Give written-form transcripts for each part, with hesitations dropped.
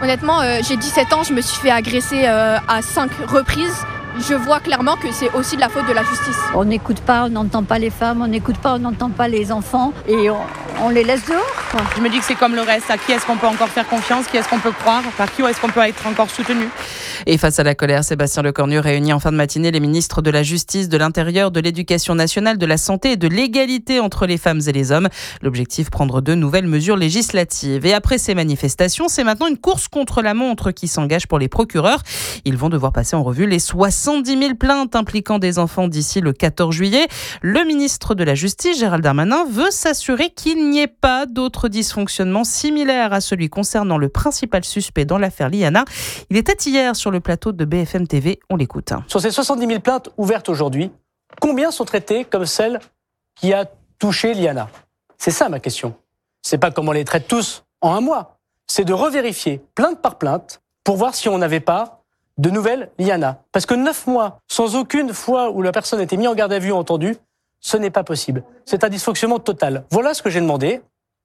Honnêtement, j'ai 17 ans, je me suis fait agresser à 5 reprises. Je vois clairement que c'est aussi de la faute de la justice. On n'écoute pas, on n'entend pas les femmes, on n'écoute pas, on n'entend pas les enfants et on les laisse dehors, quoi. Je me dis que c'est comme le reste. À qui est-ce qu'on peut encore faire confiance? Qui est-ce qu'on peut croire? Par qui est-ce qu'on peut être encore soutenu? Et face à la colère, Sébastien Lecornu réunit en fin de matinée les ministres de la Justice, de l'Intérieur, de l'Éducation nationale, de la Santé et de l'égalité entre les femmes et les hommes. L'objectif, prendre de nouvelles mesures législatives. Et après ces manifestations, c'est maintenant une course contre la montre qui s'engage pour les procureurs. Ils vont devoir passer en revue les 70 000 plaintes impliquant des enfants d'ici le 14 juillet. Le ministre de la Justice, Gérald Darmanin, veut s'assurer qu'il n'y ait pas d'autres dysfonctionnements similaires à celui concernant le principal suspect dans l'affaire Liana. Il était hier sur le plateau de BFM TV. On l'écoute. Sur ces 70 000 plaintes ouvertes aujourd'hui, combien sont traitées comme celle qui a touché Liana? C'est ça ma question. C'est pas comment on les traite tous en un mois. C'est de revérifier plainte par plainte pour voir si on n'avait pas de nouvelles Liana. Parce que 9 mois, sans aucune fois où la personne a été mise en garde à vue ou entendue, ce n'est pas possible. C'est un dysfonctionnement total. Voilà ce que j'ai demandé.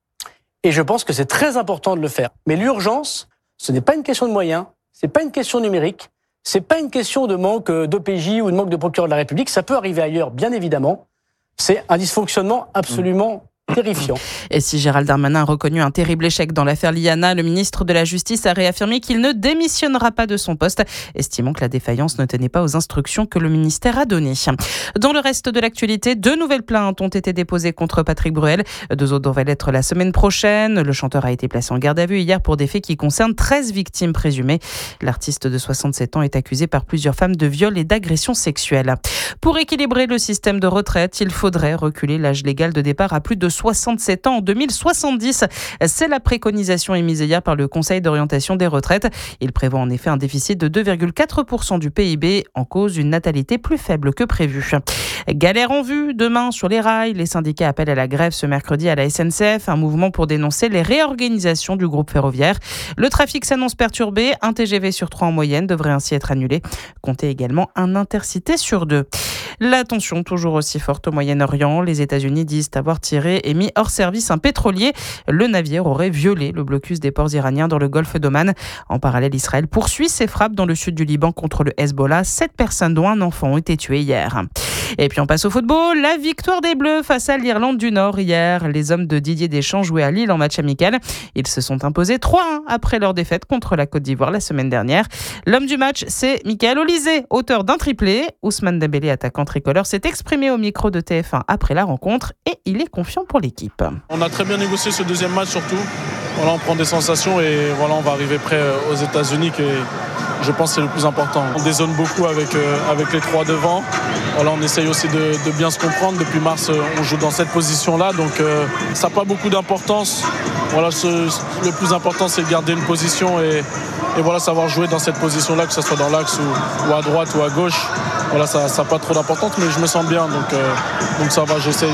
Et je pense que c'est très important de le faire. Mais l'urgence, ce n'est pas une question de moyens, c'est pas une question numérique, c'est pas une question de manque d'OPJ ou de manque de procureur de la République. Ça peut arriver ailleurs, bien évidemment. C'est un dysfonctionnement absolument terrifiant. Et si Gérald Darmanin a reconnu un terrible échec dans l'affaire Liana, le ministre de la Justice a réaffirmé qu'il ne démissionnera pas de son poste, estimant que la défaillance ne tenait pas aux instructions que le ministère a données. Dans le reste de l'actualité, 2 nouvelles plaintes ont été déposées contre Patrick Bruel. 2 autres devraient l'être la semaine prochaine. Le chanteur a été placé en garde à vue hier pour des faits qui concernent 13 victimes présumées. L'artiste de 67 ans est accusé par plusieurs femmes de viol et d'agression sexuelle. Pour équilibrer le système de retraite, il faudrait reculer l'âge légal de départ à plus de 67 ans en 2070. C'est la préconisation émise hier par le Conseil d'orientation des retraites. Il prévoit en effet un déficit de 2,4% du PIB, en cause une natalité plus faible que prévu. Galère en vue demain sur les rails. Les syndicats appellent à la grève ce mercredi à la SNCF, un mouvement pour dénoncer les réorganisations du groupe ferroviaire. Le trafic s'annonce perturbé. Un TGV sur 3 en moyenne devrait ainsi être annulé. Comptez également un intercité sur 2. La tension toujours aussi forte au Moyen-Orient. Les États-Unis disent avoir tiré et mis hors service un pétrolier. Le navire aurait violé le blocus des ports iraniens dans le golfe d'Oman. En parallèle, Israël poursuit ses frappes dans le sud du Liban contre le Hezbollah. 7 personnes, dont un enfant, ont été tuées hier. Et puis on passe au football. La victoire des Bleus face à l'Irlande du Nord hier. Les hommes de Didier Deschamps jouaient à Lille en match amical. Ils se sont imposés 3-1 après leur défaite contre la Côte d'Ivoire la semaine dernière. L'homme du match, c'est Michael Olysée, auteur d'un triplé. Ousmane Dembélé, attaquant tricolore, s'est exprimé au micro de TF1 après la rencontre et il est confiant pour l'équipe. On a très bien négocié ce deuxième match surtout. Voilà, on prend des sensations et voilà, on va arriver prêt aux États-Unis qui est, je pense, c'est le plus important. On dézone beaucoup avec les 3 devant. Voilà, on essaye aussi de bien se comprendre. Depuis mars, on joue dans cette position-là, donc ça n'a pas beaucoup d'importance. Voilà, le plus important, c'est de garder une position et voilà, savoir jouer dans cette position-là, que ce soit dans l'axe ou à droite ou à gauche. Voilà, ça n'a pas trop d'importance, mais je me sens bien, donc ça va. J'essaye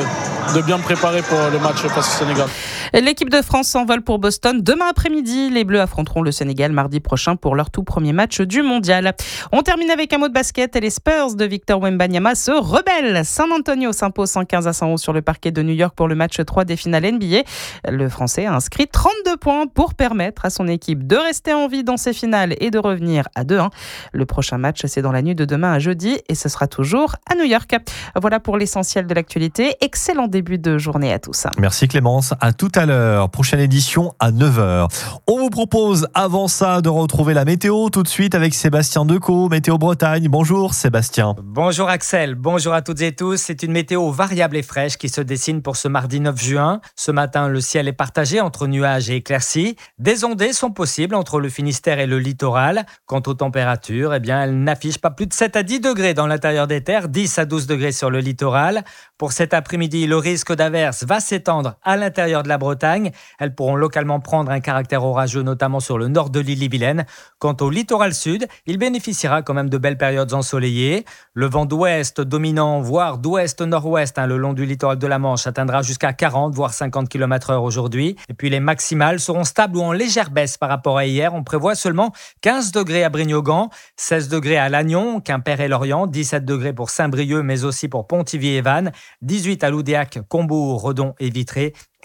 de bien me préparer pour le match face au Sénégal. L'équipe de France s'envole pour Boston demain après-midi. Les Bleus affronteront le Sénégal mardi prochain pour leur tout premier match du mondial. On termine avec un mot de basket et les Spurs de Victor Wembanyama se rebellent. San Antonio s'impose 115-111 sur le parquet de New York pour le match 3 des finales NBA. Le Français a inscrit 32 points pour permettre à son équipe de rester en vie dans ses finales et de revenir à 2-1. Le prochain match, c'est dans la nuit de demain à jeudi et ce sera toujours à New York. Voilà pour l'essentiel de l'actualité. Excellent début de journée à tous. Merci Clémence, à tout à l'heure. Prochaine édition à 9h. On vous propose avant ça de retrouver la météo tout de suite avec Sébastien Decaux, Météo Bretagne. Bonjour Sébastien. Bonjour Axel, bonjour à toutes et tous. C'est une météo variable et fraîche qui se dessine pour ce mardi 9 juin. Ce matin, le ciel est partagé entre nuages et éclaircies. Des ondées sont possibles entre le Finistère et le littoral. Quant aux températures, elles n'affichent pas plus de 7 à 10 degrés dans l'intérieur des terres, 10 à 12 degrés sur le littoral. Pour cet après-midi, le risque d'averse va s'étendre à l'intérieur de la Bretagne. Elles pourront localement prendre un caractère orageux, notamment sur le nord de l'Ille-et-Vilaine. Quant au littoral sud, il bénéficiera quand même de belles périodes ensoleillées. Le vent d'ouest dominant, voire d'ouest-nord-ouest, le long du littoral de la Manche, atteindra jusqu'à 40, voire 50 km/h aujourd'hui. Et puis les maximales seront stables ou en légère baisse par rapport à hier. On prévoit seulement 15 degrés à Brignogan, 16 degrés à Lannion, Quimper et Lorient, 17 degrés pour Saint-Brieuc, mais aussi pour Pontivy et Vannes, 18 à Loudéac, Combourg, Redon et Vitré,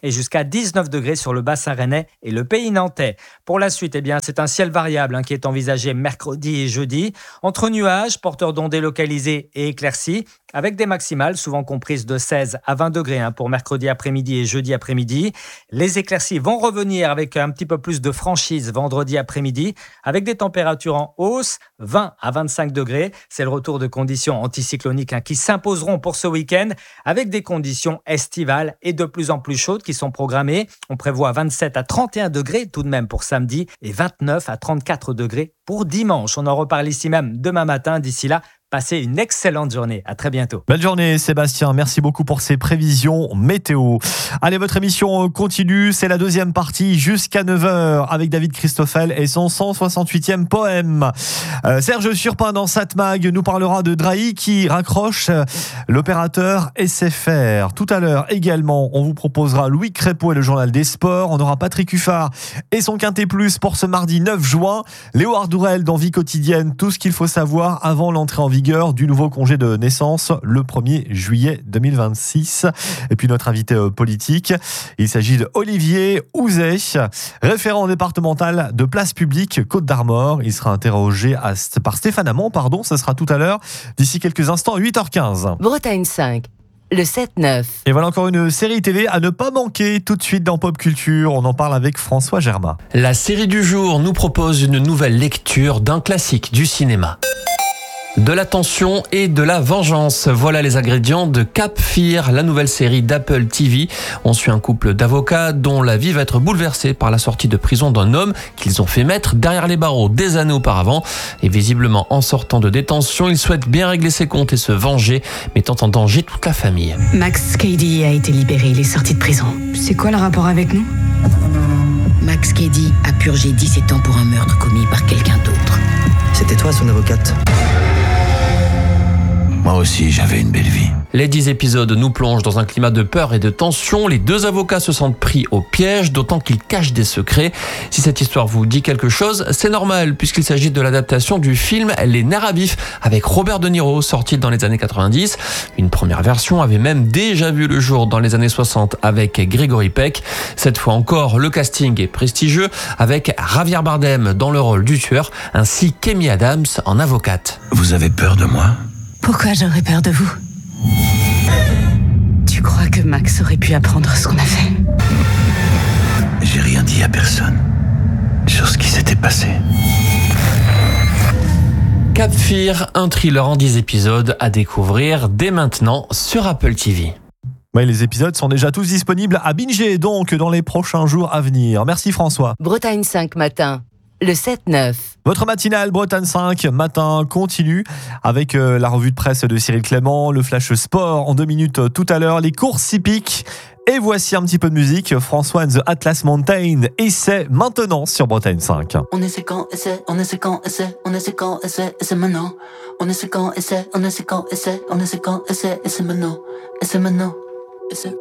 et jusqu'à 19 degrés sur le bassin rennais et le pays nantais. Pour la suite, c'est un ciel variable qui est envisagé mercredi et jeudi, entre nuages, porteurs d'ondées localisés et éclaircies, avec des maximales souvent comprises de 16 à 20 degrés pour mercredi après-midi et jeudi après-midi. Les éclaircies vont revenir avec un petit peu plus de franchise vendredi après-midi, avec des températures en hausse, 20 à 25 degrés. C'est le retour de conditions anticycloniques qui s'imposeront pour ce week-end, avec des conditions estivales et de plus en plus chaudes qui sont programmées. On prévoit 27 à 31 degrés tout de même pour samedi et 29 à 34 degrés pour dimanche. On en reparle ici même demain matin. D'ici là, passez une excellente journée. À très bientôt. Belle journée, Sébastien. Merci beaucoup pour ces prévisions météo. Allez, votre émission continue. C'est la deuxième partie jusqu'à 9h avec David Christoffel et son 168e poème. Serge Surpin dans Satmag nous parlera de Drahi qui raccroche l'opérateur SFR. Tout à l'heure également, on vous proposera Louis Crépeau et le journal des sports. On aura Patrick Huffard et son Quintet Plus pour ce mardi 9 juin. Léo Ardourel dans Vie quotidienne. Tout ce qu'il faut savoir avant l'entrée en vigueur du nouveau congé de naissance le 1er juillet 2026. Et puis notre invité politique, il s'agit d'Olivier Houzet, référent départemental de Place Publique Côte d'Armor. Il sera interrogé par Stéphane Amand, ce sera tout à l'heure, d'ici quelques instants, 8h15. Bretagne 5. Le 7-9. Et voilà encore une série télé à ne pas manquer tout de suite dans Pop Culture. On en parle avec François Germain. La série du jour nous propose une nouvelle lecture d'un classique du cinéma. De la tension et de la vengeance. Voilà les ingrédients de Cap Fear, la nouvelle série d'Apple TV. On suit un couple d'avocats dont la vie va être bouleversée par la sortie de prison d'un homme qu'ils ont fait mettre derrière les barreaux des années auparavant. Et visiblement, en sortant de détention, il souhaite bien régler ses comptes et se venger, mettant en danger toute la famille. Max Cady a été libéré, il est sorti de prison. C'est quoi le rapport avec nous ? Max Cady a purgé 17 ans pour un meurtre commis par quelqu'un d'autre. C'était toi son avocate ? Moi aussi, j'avais une belle vie. Les 10 épisodes nous plongent dans un climat de peur et de tension. Les deux avocats se sentent pris au piège, d'autant qu'ils cachent des secrets. Si cette histoire vous dit quelque chose, c'est normal, puisqu'il s'agit de l'adaptation du film Les Nerfs à vif, avec Robert De Niro, sorti dans les années 90. Une première version avait même déjà vu le jour dans les années 60 avec Gregory Peck. Cette fois encore, le casting est prestigieux, avec Javier Bardem dans le rôle du tueur, ainsi qu'Amy Adams en avocate. Vous avez peur de moi ? Pourquoi j'aurais peur de vous ? Tu crois que Max aurait pu apprendre ce qu'on a fait ? J'ai rien dit à personne sur ce qui s'était passé. Cap Fear, un thriller en 10 épisodes à découvrir dès maintenant sur Apple TV. Ouais, les épisodes sont déjà tous disponibles à binger donc dans les prochains jours à venir. Merci François. Bretagne 5 matin. Le 7-9. Votre matinale Bretagne 5 matin continue avec la revue de presse de Cyril Clément, le flash sport en 2 minutes tout à l'heure, les courses hippiques. Et voici un petit peu de musique, François and the Atlas Mountain, et c'est maintenant sur Bretagne 5. On est séquent, et c'est maintenant. On est séquent, et c'est maintenant. Et c'est